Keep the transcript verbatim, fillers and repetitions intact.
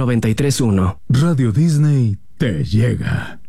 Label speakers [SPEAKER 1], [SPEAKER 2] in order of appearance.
[SPEAKER 1] noventa y tres punto uno.
[SPEAKER 2] Radio Disney te llega.